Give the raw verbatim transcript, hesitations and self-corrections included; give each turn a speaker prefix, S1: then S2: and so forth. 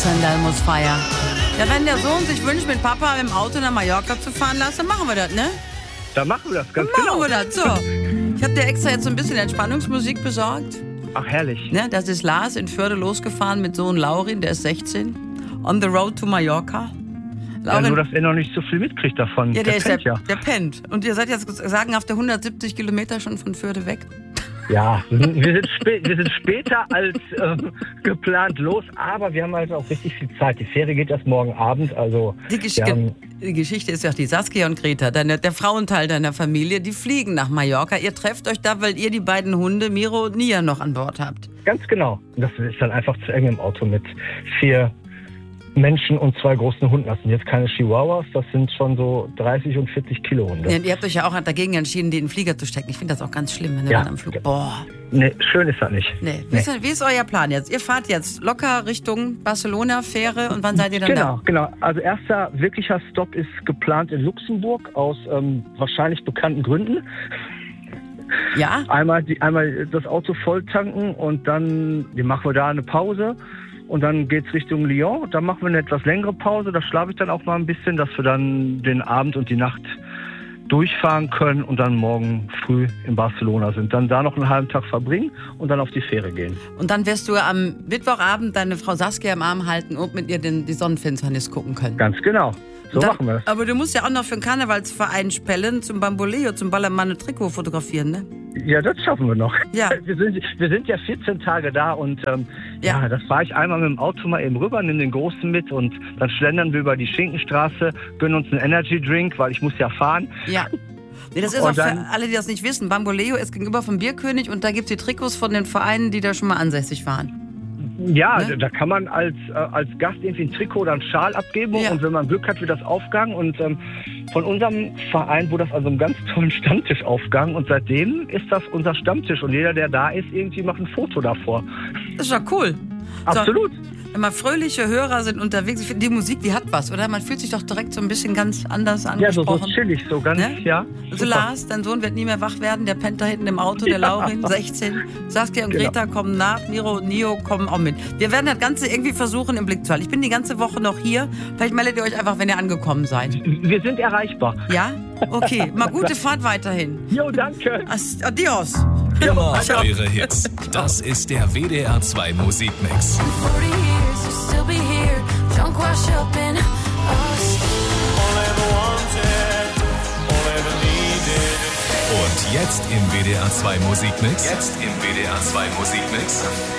S1: Sandal muss feiern. Ja, wenn der Sohn sich wünscht, mit Papa im Auto nach Mallorca zu fahren lassen, dann machen wir das, ne?
S2: Dann machen wir das, ganz
S1: dann
S2: genau.
S1: Machen wir das, so. Ich habe dir extra jetzt so ein bisschen Entspannungsmusik besorgt.
S2: Ach, herrlich.
S1: Ne, das ist Lars in Förde losgefahren mit Sohn Laurin, der ist sechzehn. On the road to Mallorca.
S2: Laurin, ja, nur, dass er noch nicht so viel mitkriegt davon.
S1: Ja, der,
S2: der
S1: ist
S2: pennt,
S1: der,
S2: ja.
S1: der pennt. Und ihr seid jetzt sagenhafte hundertsiebzig Kilometer schon von Förde weg.
S2: Ja, wir sind, spä- wir sind später als ähm, geplant los, aber wir haben halt auch richtig viel Zeit. Die Fähre geht erst morgen Abend, also...
S1: Die, Gesch- haben, die Geschichte ist ja auch die Saskia und Greta, deine, der Frauenteil deiner Familie, die fliegen nach Mallorca. Ihr trefft euch da, weil ihr die beiden Hunde, Miro und Nia, noch an Bord habt.
S2: Ganz genau. Das ist dann einfach zu eng im Auto mit vier Menschen und zwei großen Hunden. Das sind jetzt keine Chihuahuas, das sind schon so dreißig und vierzig Kilo Hunde.
S1: Ja, ihr habt euch ja auch dagegen entschieden, die in den Flieger zu stecken. Ich finde das auch ganz schlimm, wenn ihr
S2: ja.
S1: dann am Flug... Boah.
S2: Nee, schön ist das nicht.
S1: Nee. Wie, nee. Ist, wie ist euer Plan jetzt? Ihr fahrt jetzt locker Richtung Barcelona-Fähre und wann seid ihr dann
S2: genau,
S1: da?
S2: Genau, genau. Also erster wirklicher Stopp ist geplant in Luxemburg aus ähm, wahrscheinlich bekannten Gründen.
S1: Ja?
S2: Einmal, die, einmal das Auto voll tanken und dann die machen wir da eine Pause. Und dann geht's Richtung Lyon. Da machen wir eine etwas längere Pause. Da schlafe ich dann auch mal ein bisschen, dass wir dann den Abend und die Nacht durchfahren können und dann morgen früh in Barcelona sind. Dann da noch einen halben Tag verbringen und dann auf die Fähre gehen.
S1: Und dann wirst du am Mittwochabend deine Frau Saskia im Arm halten und mit ihr den, die Sonnenfinsternis gucken können.
S2: Ganz genau. So
S1: dann,
S2: machen wir es.
S1: Aber du musst ja auch noch für den Karnevalsverein Spellen zum Bamboleo, zum Ballermann Trikot fotografieren, ne?
S2: Ja, das schaffen wir noch.
S1: Ja.
S2: Wir sind, wir sind ja vierzehn Tage da und ähm, ja. ja, das fahre ich einmal mit dem Auto mal eben rüber, nehme den Großen mit und dann schlendern wir über die Schinkenstraße, gönnen uns einen Energy Drink, weil ich muss ja fahren.
S1: Ja. Nee, das ist
S2: und
S1: auch
S2: dann,
S1: für alle, die das nicht wissen. Bamboleo ist gegenüber vom Bierkönig und da gibt es die Trikots von den Vereinen, die da schon mal ansässig waren.
S2: Ja,
S1: ne?
S2: Da kann man als, äh, als Gast irgendwie ein Trikot oder einen Schal abgeben ja. und wenn man Glück hat, wird das aufgegangen und ähm, von unserem Verein wurde das also einem ganz tollen Stammtisch aufgegangen und seitdem ist das unser Stammtisch und jeder, der da ist, irgendwie macht ein Foto davor.
S1: Das ist ja cool.
S2: Absolut.
S1: So, wenn mal fröhliche Hörer sind unterwegs, ich finde, die Musik, die hat was, oder? Man fühlt sich doch direkt so ein bisschen ganz anders angesprochen.
S2: Ja, so, so chillig, so ganz,
S1: ne?
S2: ja.
S1: Also super. Lars, dein Sohn wird nie mehr wach werden, der pennt da hinten im Auto, der ja. Laurin, sechzehn. Saskia und Greta genau. kommen nach, Miro und Nio kommen auch mit. Wir werden das Ganze irgendwie versuchen im Blick zu halten. Ich bin die ganze Woche noch hier. Vielleicht meldet ihr euch einfach, wenn ihr angekommen seid.
S2: Wir sind erreichbar.
S1: Ja? Okay, mal gute Fahrt weiterhin.
S2: Jo, danke.
S1: Adios.
S3: Immer eure Hits. Das ist der W D R zwei Musikmix. Und jetzt im W D R zwei Musikmix. Jetzt im W D R zwei Musikmix.